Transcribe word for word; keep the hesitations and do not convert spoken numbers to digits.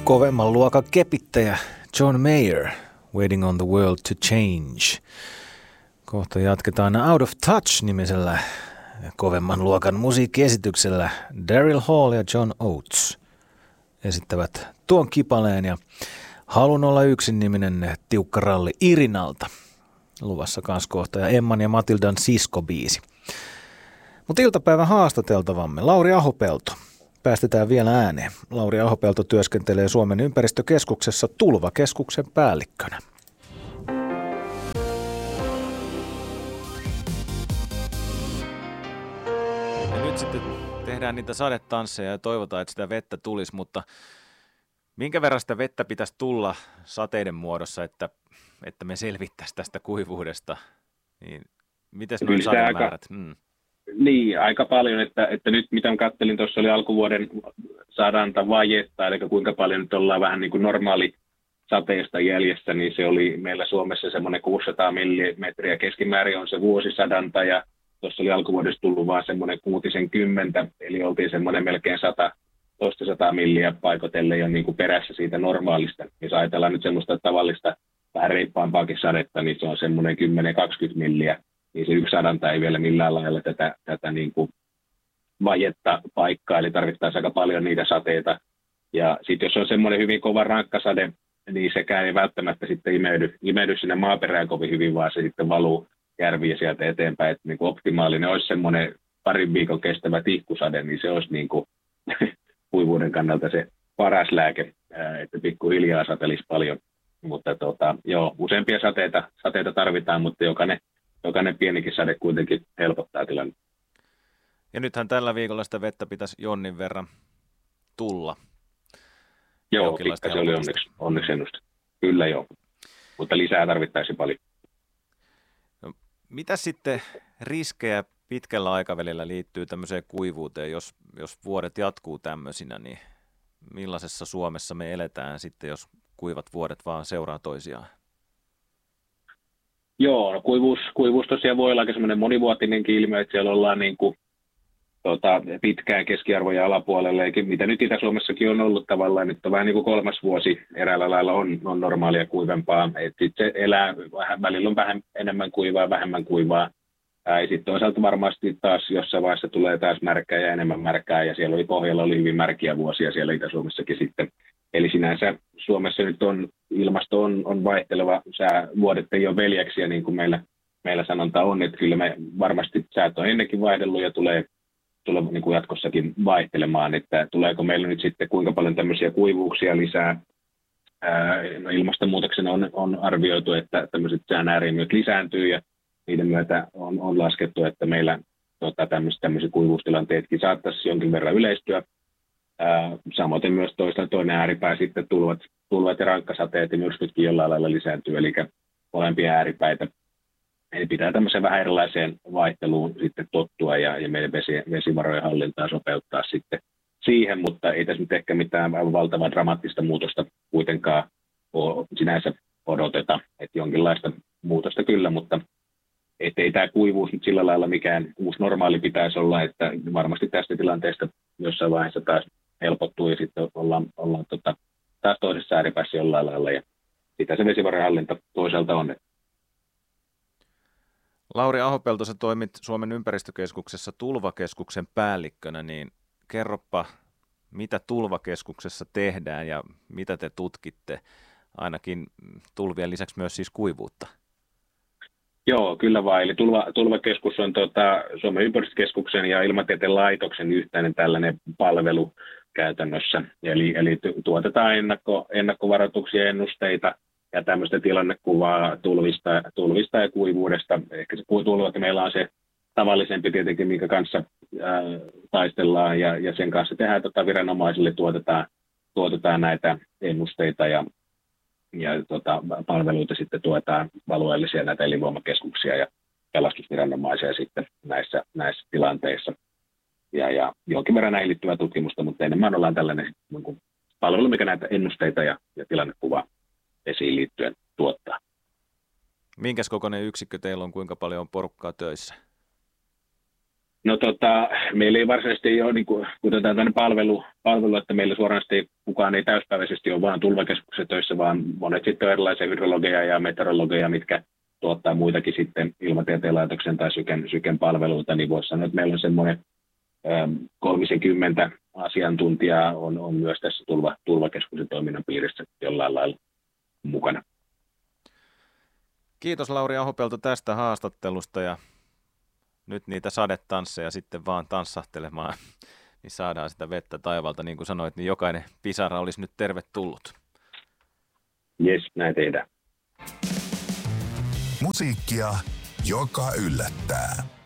kovemman luokan kepittäjä John Mayer, Waiting on the World to Change. Kohta jatketaan Out of Touch-nimisellä kovemman luokan musiikkiesityksellä. Daryl Hall ja John Oates esittävät tuon kipaleen ja Halun olla yksin -niminen tiukka ralli Irinalta. Luvassa kans kohta ja Emman ja Matildan siskobiisi. Mutta iltapäivän haastateltavamme Lauri Ahopelto. Päästetään vielä ääneen. Lauri Ahopelto työskentelee Suomen ympäristökeskuksessa Tulvakeskuksen päällikkönä. Ja nyt sitten tehdään niitä sadetansseja ja toivotaan, että sitä vettä tulisi, mutta minkä verran sitä vettä pitäisi tulla sateiden muodossa, että, että me selvittäisiin tästä kuivuudesta? Niin, mites nuo sademäärät? Hmm. Niin, aika paljon, että, että nyt mitä katselin, tuossa oli alkuvuoden sadanta vajetta, eli kuinka paljon nyt ollaan vähän niin kuin normaali sateesta jäljessä, niin se oli meillä Suomessa semmoinen kuusisataa millimetriä keskimäärin on se vuosisadanta, ja tuossa oli alkuvuodessa tullut vaan semmoinen kuutisenkymmentä, eli oltiin semmoinen melkein sata, toista sataa milliä paikotelle jo niin kuin perässä siitä normaalista. Jos ajatellaan nyt semmoista tavallista vähän reippaampaakin sadetta, niin se on semmoinen kymmenen kaksikymmentä milliä. Niin se yksi sadanta ei vielä millään lailla tätä, tätä niin kuin vajetta paikkaa, eli tarvittaisiin aika paljon niitä sateita. Ja sitten jos on semmoinen hyvin kova rankkasade, niin sekään ei välttämättä sitten imeydy, imeydy sinne maaperään kovin hyvin, vaan se sitten valuu järviä sieltä eteenpäin. Että niin kuin optimaalinen olisi semmoinen parin viikon kestävä tihkusade, niin se olisi niin kuin kuivuuden kannalta se paras lääke, että pikkuhiljaa satelisi paljon. Mutta tota, joo, useampia sateita, sateita tarvitaan, mutta jokainen Jokainen pienikin sade kuitenkin helpottaa tilannetta. Ja nythän tällä viikolla sitä vettä pitäisi jonnin verran tulla. Joo, pikkasen oli onneksi, onneksi ennuste. Kyllä joo, mutta lisää tarvittaisiin paljon. No, mitä sitten riskejä pitkällä aikavälillä liittyy tämmöiseen kuivuuteen, jos, jos vuodet jatkuu tämmöisinä, niin millaisessa Suomessa me eletään sitten, jos kuivat vuodet vaan seuraa toisiaan? Joo, no kuivuus, kuivuus tosiaan voi olla aika semmoinen monivuotinenkin ilmiö, että siellä ollaan niin kuin, tota, pitkään keskiarvoja alapuolelle, eikä, mitä nyt Itä-Suomessakin on ollut tavallaan, nyt on vähän niin kuin kolmas vuosi eräällä lailla on, on normaalia kuivempaa, että sitten se elää, vähän, välillä on vähän enemmän kuivaa, vähemmän kuivaa, ja sitten toisaalta varmasti taas jossain vaiheessa tulee taas märkää ja enemmän märkää, ja siellä oli pohjalla oli hyvin märkiä vuosia siellä Itä-Suomessakin sitten. Eli sinänsä Suomessa nyt on, ilmasto on, on vaihteleva, sää, vuodet ei ole veljeksiä, niin kuin meillä, meillä sanonta on, että kyllä me varmasti säät on ennenkin vaihdellut ja tulee, tulee niin kuin jatkossakin vaihtelemaan, että tuleeko meillä nyt sitten kuinka paljon tämmöisiä kuivuuksia lisää. Ää, no ilmastonmuutoksen on, on arvioitu, että tämmöiset sään ääriilmiöt lisääntyy ja niiden myötä on, on laskettu, että meillä tota, tämmöiset, tämmöiset kuivuustilanteetkin saattaisi jonkin verran yleistyä. Ää, samoin myös toista, toinen ääripää sitten tulvat, tulvat ja rankkasateet ja myrskytkin jollain lailla lisääntyy, eli molempia ääripäitä. Eli pitää tämmöiseen vähän erilaiseen vaihteluun sitten tottua ja, ja meidän vesi, vesivarojen hallintaa sopeuttaa sitten siihen, mutta ei tässä nyt ehkä mitään valtavan dramaattista muutosta kuitenkaan ole sinänsä odoteta, että jonkinlaista muutosta kyllä, mutta ettei tämä kuivuus nyt sillä lailla mikään uusi normaali pitäisi olla, että varmasti tästä tilanteesta jossain vaiheessa taas helpottuu ja sitten ollaan, ollaan tota, taas toisessa ääripäässä jollain lailla ja sitä se vesivarojen hallinta toisaalta on. Lauri Ahopelto, sä toimit Suomen ympäristökeskuksessa Tulvakeskuksen päällikkönä, niin kerropa, mitä Tulvakeskuksessa tehdään ja mitä te tutkitte, ainakin tulvien lisäksi myös siis kuivuutta? Joo, kyllä vaan. Eli Tulva, Tulvakeskus on tuota, Suomen ympäristökeskuksen ja Ilmatieteen laitoksen yhteinen tällainen palvelu käytännössä. Eli, eli tuotetaan ennakko, ennakkovaroituksia, ennusteita ja tämmöistä tilannekuvaa tulvista, tulvista ja kuivuudesta. Ehkä se tulvat meillä on se tavallisempi tietenkin, minkä kanssa ää, taistellaan ja, ja sen kanssa tehdään tota, viranomaisille tuotetaan, tuotetaan näitä ennusteita ja ja tota, palveluita sitten tuetaan alueellisia näitä elinvoimakeskuksia ja pelastusviranomaisia sitten näissä, näissä tilanteissa. Ja, ja jonkin verran näihin liittyvää tutkimusta, mutta enemmän ollaan tällainen niin kuin palvelu, mikä näitä ennusteita ja, ja tilannekuvaa esiin liittyen tuottaa. Minkäs kokoinen yksikkö teillä on, kuinka paljon on porukkaa töissä? No tota, meillä ei varsinaisesti ole, niin kuin, kuten tämmöinen palvelu, palvelu, että meillä suoranaisesti kukaan ei täyspäiväisesti ole vaan tulvakeskuksen töissä, vaan monet sitten on erilaisia hydrologeja ja meteorologeja, mitkä tuottaa muitakin sitten ilmatieteen laitoksen tai syken, syken palveluita, niin voisi sanoa, että meillä on semmoinen kolmisenkymmentä asiantuntijaa on, on myös tässä tulva, tulvakeskuksen toiminnan piirissä jollain lailla mukana. Kiitos Lauri Ahopelto tästä haastattelusta ja nyt niitä sadetansseja sitten vaan tanssahtelemaan, niin saadaan sitä vettä taivalta. Niin kuin sanoit, niin jokainen pisara olisi nyt tervetullut. Jes, näin tehdään. Musiikkia, joka yllättää.